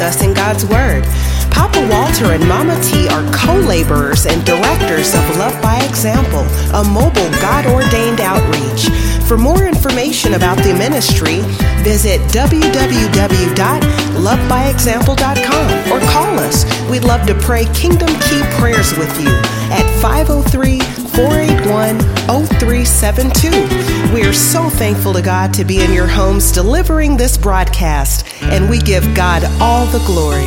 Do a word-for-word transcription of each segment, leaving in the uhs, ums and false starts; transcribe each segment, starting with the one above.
with us in God's Word. Papa Walter and Mama T are co-laborers and directors of Love by Example, a mobile God-ordained outreach. For more information about the ministry, visit w w w dot love by example dot com or call us. We'd love to pray Kingdom Key prayers with you at five oh three, four eight one, oh three seven two. We are so thankful to God to be in your homes delivering this broadcast, and we give God all the glory.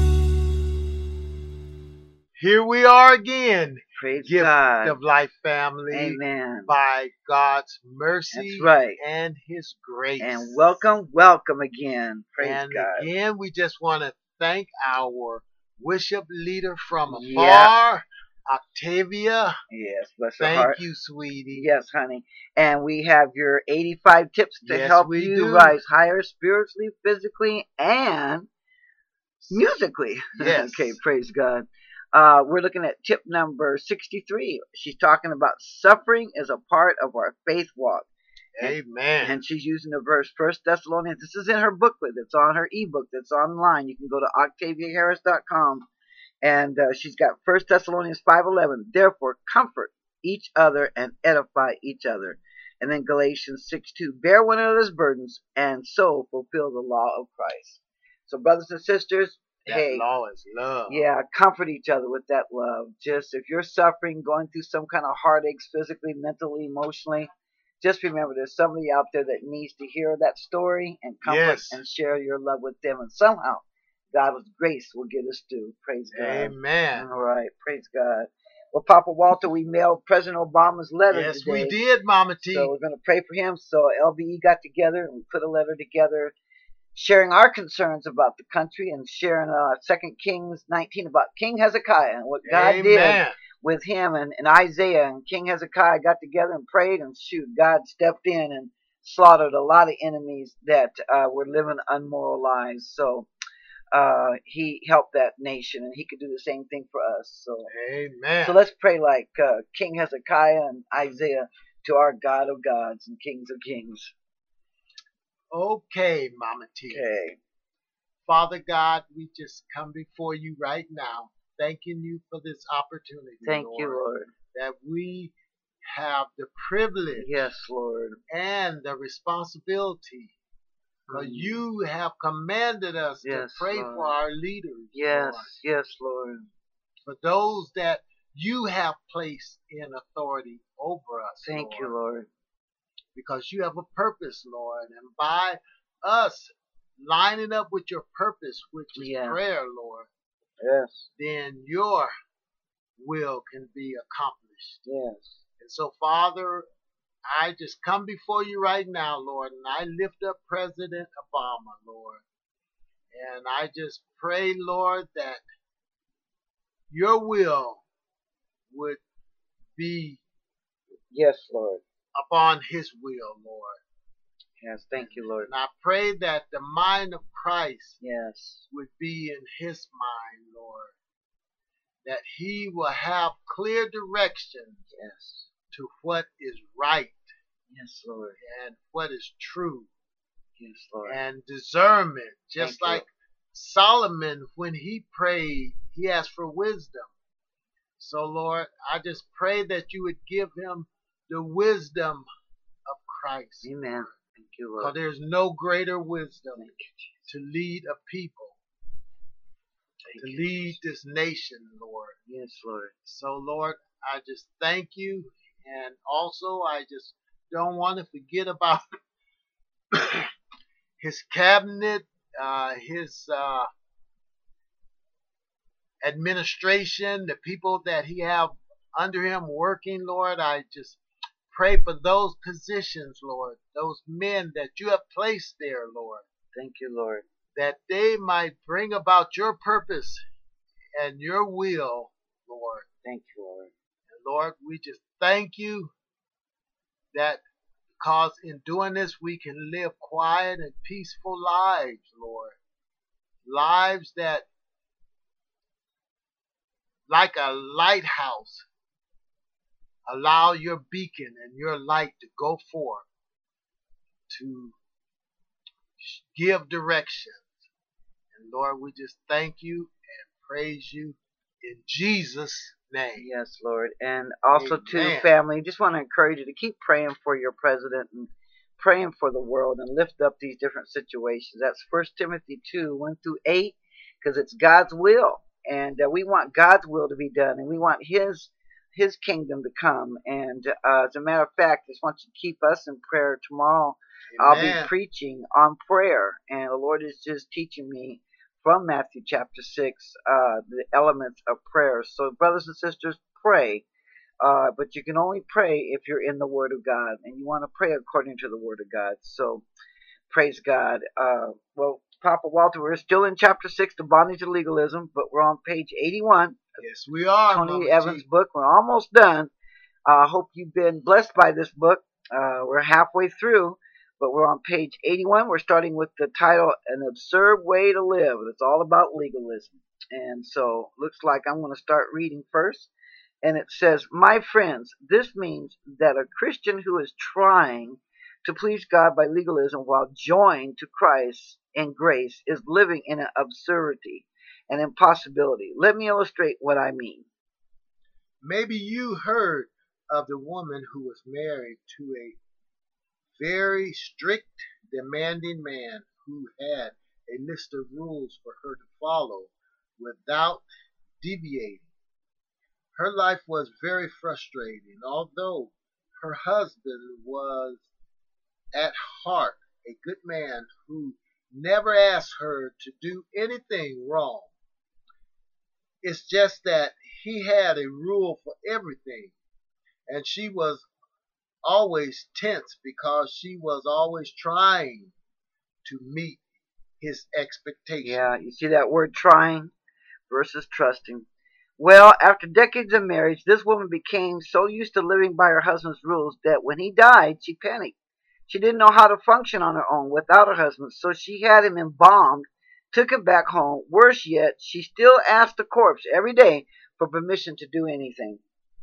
Here we are again. Praise Gift God. of Life family. Amen. By God's mercy That's right. and His grace. And welcome, welcome again. Praise and God. again, we just want to thank our worship leader from afar, Yeah. Octavia. Yes, bless her Thank heart. you, sweetie. Yes, honey. And we have your eighty-five tips to Yes, help we you do. rise higher spiritually, physically, and musically. Yes. Okay, praise God. Uh, we're looking at tip number sixty-three. She's talking about suffering is a part of our faith walk. Amen. And she's using the verse First Thessalonians. This is in her booklet. It's on her ebook. That's online. You can go to octavia harris dot com. And uh, she's got First Thessalonians five eleven. Therefore, comfort each other and edify each other. And then Galatians six two. Bear one another's burdens and so fulfill the law of Christ. So, brothers and sisters, that hey, law is love. yeah, comfort each other with that love. Just if you're suffering, going through some kind of heartaches, physically, mentally, emotionally, just remember there's somebody out there that needs to hear that story and comfort Yes. and share your love with them. And somehow, God's grace will get us through. Praise God. Amen. All right, praise God. Well, Papa Walter, we mailed President Obama's letter Yes, today. we did, Mama T. So we're going to pray for him. So L B E got together and we put a letter together sharing our concerns about the country and sharing uh, Second Kings nineteen about King Hezekiah and what God Amen. did with him and, and Isaiah. And King Hezekiah got together and prayed, and shoot, God stepped in and slaughtered a lot of enemies that uh, were living unmoral lives. So uh, he helped that nation, and he could do the same thing for us. So, Amen. so let's pray like uh, King Hezekiah and Isaiah to our God of gods and Kings of kings. Okay, Mama T. Okay. Father God, we just come before you right now, thanking you for this opportunity. Thank Lord, you, Lord. that we have the privilege Yes, Lord. and the responsibility, because Mm. you have commanded us Yes, to pray Lord. for our leaders. Yes, Lord, yes, Lord. for those that you have placed in authority over us. Thank Lord, you, Lord. because you have a purpose, Lord, and by us lining up with your purpose, which is Yeah. prayer, Lord, Yes, then your will can be accomplished. yes. And so, Father, I just come before you right now, Lord, and I lift up President Obama, Lord. And I just pray, Lord, that your will would be Yes, Lord. upon his will, Lord. Yes, thank you, Lord. And I pray that the mind of Christ Yes. would be in his mind, Lord. That he will have clear directions Yes. to what is right Yes, Lord. and what is true, Yes, Lord. and discernment. Just Thank you. like Solomon, when he prayed, he asked for wisdom. So, Lord, I just pray that you would give him the wisdom of Christ. Amen. Thank you, Because Lord. there's no greater wisdom Thank you, Jesus. to lead a people, Thank to you, lead Jesus. this nation, Lord. Yes, Lord. So, Lord, I just thank you. And also, I just don't want to forget about his cabinet, uh, his uh, administration, the people that he have under him working, Lord. I just pray for those positions, Lord, those men that you have placed there, Lord, Thank you, Lord. that they might bring about your purpose and your will, Lord. Thank you, Lord. And Lord, we just thank you that because in doing this we can live quiet and peaceful lives, Lord. Lives that, like a lighthouse, allow your beacon and your light to go forth to give directions. And Lord, we just thank you and praise you in Jesus' name. Yes, Lord. And also, Amen. to family, just want to encourage you to keep praying for your president and praying for the world and lift up these different situations. That's First Timothy two, one through eight, because it's God's will. And uh, we want God's will to be done, and we want His His kingdom to come. And uh, as a matter of fact, I just want you to keep us in prayer. Tomorrow I'll Amen. be preaching on prayer, and the Lord is just teaching me from Matthew chapter six uh, the elements of prayer. So brothers and sisters, pray. Uh, but you can only pray if you're in the Word of God, and you want to pray according to the Word of God. So praise God. Uh, well, Papa Walter, we're still in chapter six, The Bondage of Legalism, but we're on page eighty-one. Yes, we are. Tony Mama Evans' T. book. We're almost done. I uh, hope you've been blessed by this book. Uh, we're halfway through, but we're on page eighty-one. We're starting with the title, An Absurd Way to Live. It's all about legalism. And so looks like I'm going to start reading first. And it says, my friends, this means that a Christian who is trying to please God by legalism while joined to Christ in grace is living in an absurdity, an impossibility. Let me illustrate what I mean. Maybe you heard of the woman who was married to a very strict, demanding man who had a list of rules for her to follow without deviating. Her life was very frustrating, although her husband was at heart a good man who never asked her to do anything wrong. It's just that he had a rule for everything, and she was always tense because she was always trying to meet his expectations. Yeah, you see that word trying versus trusting. Well, after decades of marriage, this woman became so used to living by her husband's rules that when he died, she panicked. She didn't know how to function on her own without her husband, so she had him embalmed, took him back home. Worse yet, she still asked the corpse every day for permission to do anything.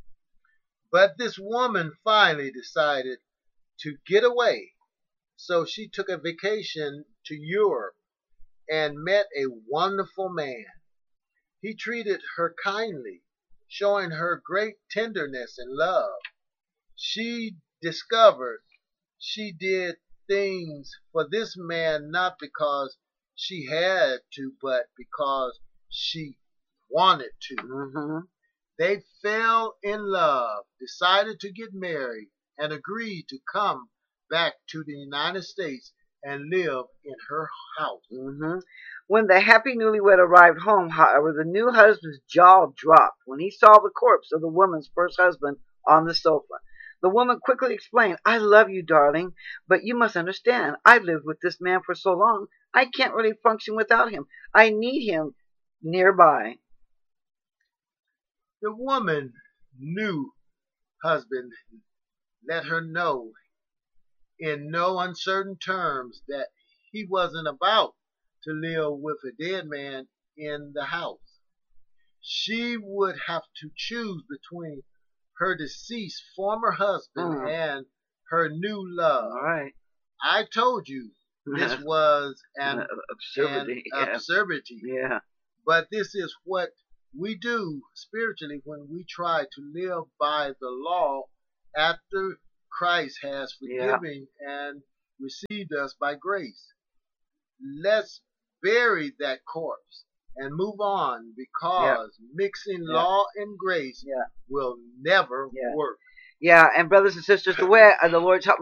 But this woman finally decided to get away, so she took a vacation to Europe and met a wonderful man. He treated her kindly, showing her great tenderness and love. She discovered she did things for this man not because she had to, but because she wanted to. Mm-hmm. They fell in love, decided to get married, and agreed to come back to the United States and live in her house. Mm-hmm. When the happy newlywed arrived home, however, the new husband's jaw dropped when he saw the corpse of the woman's first husband on the sofa. The woman quickly explained, I love you, darling, but you must understand, I've lived with this man for so long, I can't really function without him. I need him nearby. The woman new husband let her know in no uncertain terms that he wasn't about to live with a dead man in the house. She would have to choose between her deceased former husband Mm. and her new love. All right. I told you this was an, Uh, absurdity. an Yeah. absurdity. Yeah. But this is what we do spiritually when we try to live by the law after Christ has forgiven yeah. and received us by grace. Let's bury that corpse and move on, because yeah. mixing yeah. law and grace yeah. will never yeah. work. Yeah, and brothers and sisters, the way the Lord's helped